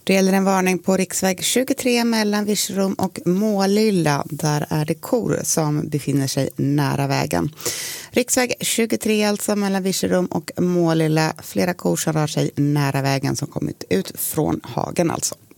Det gäller en varning på riksväg 23 mellan Virserum och Målilla. Där är det kor som befinner sig nära vägen. Riksväg 23 alltså mellan Virserum och Målilla. Flera kor som rör sig nära vägen som kommit ut från hagen alltså.